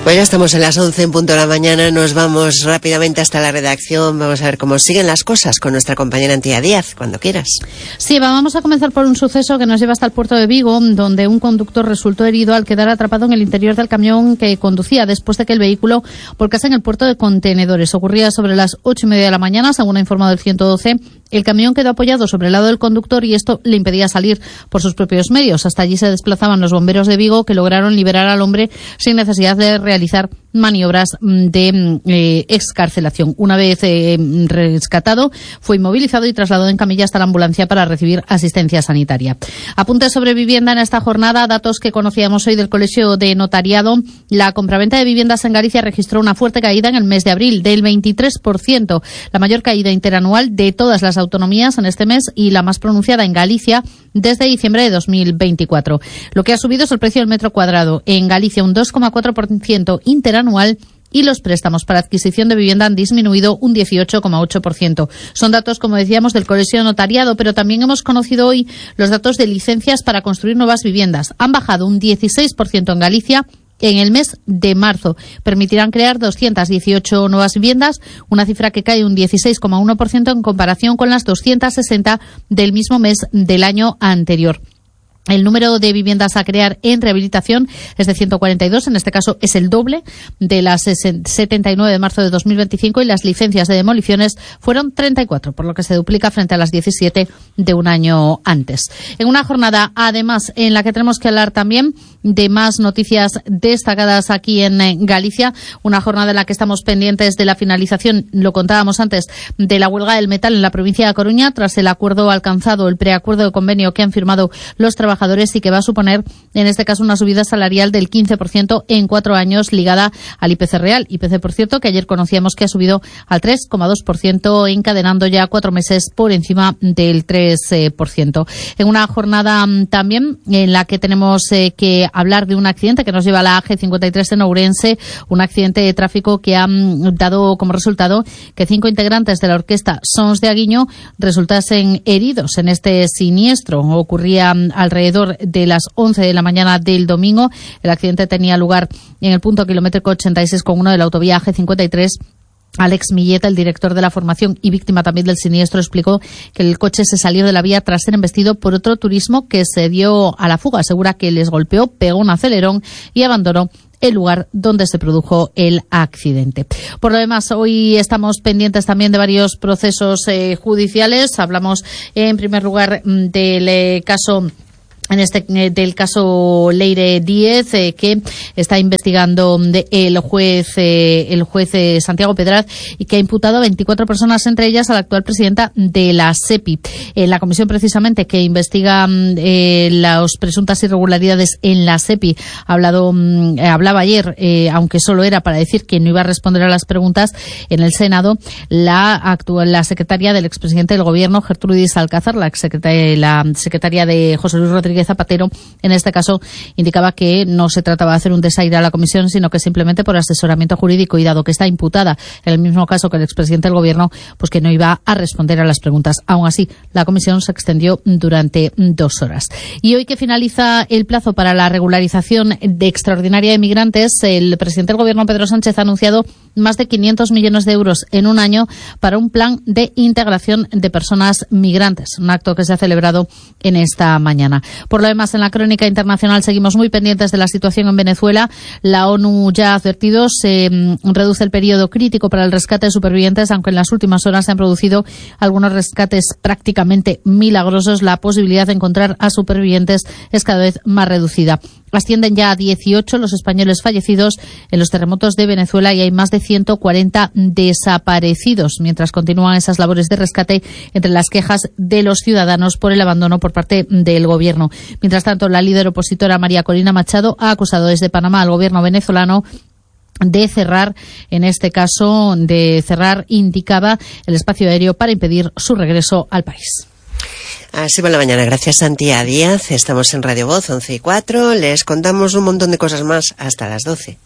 Pues ya estamos en las 11 en punto de la mañana, nos vamos rápidamente hasta la redacción, vamos a ver cómo siguen las cosas con nuestra compañera Antía Díaz, cuando quieras. Sí, vamos a comenzar por un suceso que nos lleva hasta el puerto de Vigo, donde un conductor resultó herido al quedar atrapado en el interior del camión que conducía después de que el vehículo volcase en el puerto de contenedores. Ocurría sobre las 8:30 de la mañana, según ha informado el 112. El camión quedó apoyado sobre el lado del conductor y esto le impedía salir por sus propios medios. Hasta allí se desplazaban los bomberos de Vigo, que lograron liberar al hombre sin necesidad de realizar maniobras de excarcelación. Una vez rescatado, fue inmovilizado y trasladado en camilla hasta la ambulancia para recibir asistencia sanitaria. Apuntes sobre vivienda en esta jornada, datos que conocíamos hoy del Colegio de Notariado. La compraventa de viviendas en Galicia registró una fuerte caída en el mes de abril, del 23%, la mayor caída interanual de todas las autonomías en este mes y la más pronunciada en Galicia desde diciembre de 2024. Lo que ha subido es el precio del metro cuadrado. En Galicia un 2,4% interanual y los préstamos para adquisición de vivienda han disminuido un 18,8%. Son datos, como decíamos, del Colegio de Notariado, pero también hemos conocido hoy los datos de licencias para construir nuevas viviendas. Han bajado un 16% en Galicia en el mes de marzo. Permitirán crear 218 nuevas viviendas, una cifra que cae un 16,1% en comparación con las 260 del mismo mes del año anterior. El número de viviendas a crear en rehabilitación es de 142, en este caso es el doble de las 79 de marzo de 2025 y las licencias de demoliciones fueron 34, por lo que se duplica frente a las 17 de un año antes. En una jornada, además, en la que tenemos que hablar también de más noticias destacadas aquí en Galicia, una jornada en la que estamos pendientes de la finalización, lo contábamos antes, de la huelga del metal en la provincia de Coruña, tras el acuerdo alcanzado, el preacuerdo de convenio que han firmado los trabajadores y que va a suponer, en este caso, una subida salarial del 15% en 4 años ligada al IPC real. IPC, por cierto, que ayer conocíamos que ha subido al 3,2%, encadenando ya 4 meses por encima del 3%. En una jornada también en la que tenemos que hablar de un accidente que nos lleva a la AG53 en Ourense, un accidente de tráfico que ha dado como resultado que 5 integrantes de la orquesta Sons de Aguiño resultasen heridos en este siniestro. Ocurría alrededor de las 11 de la mañana del domingo. El accidente tenía lugar en el punto kilométrico 86,1 de la autovía G53. Alex Milleta, el director de la formación y víctima también del siniestro, explicó que el coche se salió de la vía tras ser embestido por otro turismo que se dio a la fuga. Asegura que les golpeó, pegó un acelerón y abandonó el lugar donde se produjo el accidente. Por lo demás, hoy estamos pendientes también de varios procesos judiciales. Hablamos en primer lugar del caso del caso Leire Díez, que está investigando el juez Santiago Pedraz y que ha imputado a 24 personas, entre ellas a la actual presidenta de la SEPI. La comisión precisamente que investiga las presuntas irregularidades en la SEPI hablaba ayer, aunque solo era para decir que no iba a responder a las preguntas en el Senado, la secretaria del expresidente del gobierno, Gertrudis Alcázar, la secretaria de José Luis Rodríguez Zapatero, en este caso indicaba que no se trataba de hacer un desaire a la comisión, sino que simplemente por asesoramiento jurídico, y dado que está imputada en el mismo caso que el expresidente del gobierno, pues que no iba a responder a las preguntas. Aún así, la comisión se extendió durante 2 horas. Y hoy que finaliza el plazo para la regularización de extraordinaria de migrantes, el presidente del gobierno, Pedro Sánchez, ha anunciado más de 500 millones de euros en un año para un plan de integración de personas migrantes, un acto que se ha celebrado en esta mañana. Por lo demás, en la crónica internacional seguimos muy pendientes de la situación en Venezuela. La ONU ya ha advertido, se reduce el periodo crítico para el rescate de supervivientes, aunque en las últimas horas se han producido algunos rescates prácticamente milagrosos. La posibilidad de encontrar a supervivientes es cada vez más reducida. Ascienden ya a 18 los españoles fallecidos en los terremotos de Venezuela y hay más de 140 desaparecidos, mientras continúan esas labores de rescate, entre las quejas de los ciudadanos por el abandono por parte del gobierno. Mientras tanto, la líder opositora María Corina Machado ha acusado desde Panamá al gobierno venezolano de cerrar, en este caso, indicaba, el espacio aéreo para impedir su regreso al país. Así va la mañana. Gracias, Antía Díaz. Estamos en Radio Voz 11:04. Les contamos un montón de cosas más hasta las 12.